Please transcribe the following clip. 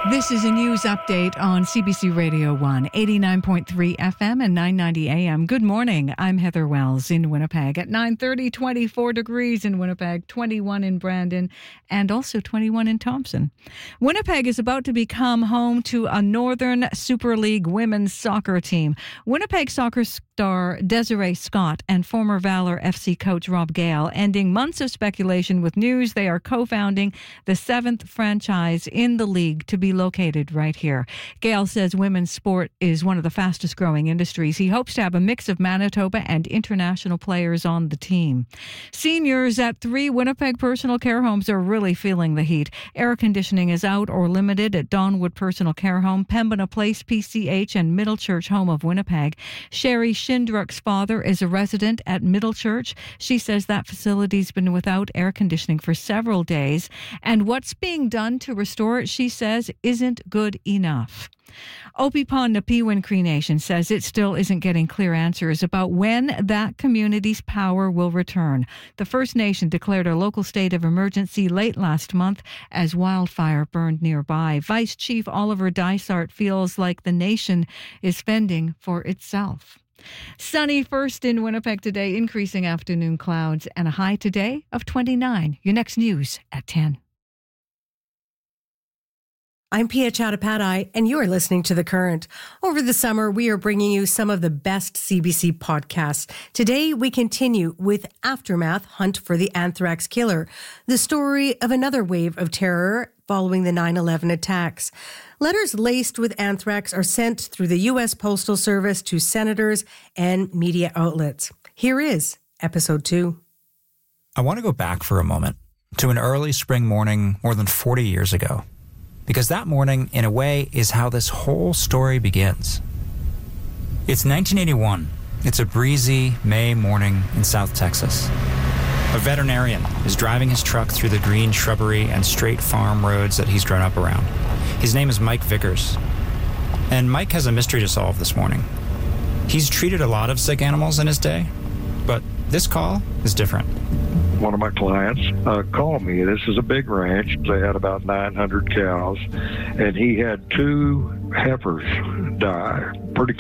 This is a news update on CBC Radio 1, 89.3 FM and 990 AM. Good morning. I'm Heather Wells in Winnipeg. At 9:30, 24 degrees in Winnipeg, 21 in Brandon, and also 21 in Thompson. Winnipeg is about to become home to a Northern Super League women's soccer team. Winnipeg soccer star Desiree Scott and former Valor FC coach Rob Gale ending months of speculation with news they are co-founding the 7th franchise in the league to be located right here. Gale says women's sport is one of the fastest growing industries. He hopes to have a mix of Manitoba and international players on the team. Seniors at 3 Winnipeg personal care homes are really feeling the heat. Air conditioning is out or limited at Donwood Personal Care Home, Pembina Place PCH, and Middlechurch Home of Winnipeg. Sherry Schindruck's father is a resident at Middlechurch. She says that facility's been without air conditioning for several days, and what's being done to restore it, she says, isn't good enough. Opipon Napiwin Cree Nation says it still isn't getting clear answers about when that community's power will return. The First Nation declared a local state of emergency late last month as wildfire burned nearby. Vice Chief Oliver Dysart feels like the nation is fending for itself. Sunny first in Winnipeg today, increasing afternoon clouds, and a high today of 29. Your next news at 10. I'm Pia Chattopadhyay, and you are listening to The Current. Over the summer, we are bringing you some of the best CBC podcasts. Today, we continue with Aftermath, Hunt for the Anthrax Killer, the story of another wave of terror following the 9/11 attacks. Letters laced with anthrax are sent through the U.S. Postal Service to senators and media outlets. Here is Episode 2. I want to go back for a moment to an early spring morning more than 40 years ago. Because that morning, in a way, is how this whole story begins. It's 1981. It's a breezy May morning in South Texas. A veterinarian is driving his truck through the green shrubbery and straight farm roads that he's grown up around. His name is Mike Vickers. And Mike has a mystery to solve this morning. He's treated a lot of sick animals in his day, but this call is different. One of my clients called me. This is a big ranch. They had about 900 cows, and he had 2 heifers die.